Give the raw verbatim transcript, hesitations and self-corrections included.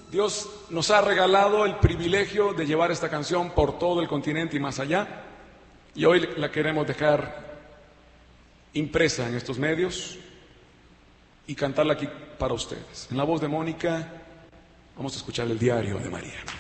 Dios nos ha regalado el privilegio de llevar esta canción por todo el continente y más allá, y hoy la queremos dejar impresa en estos medios y cantarla aquí para ustedes. En la voz de Mónica vamos a escuchar el diario de María.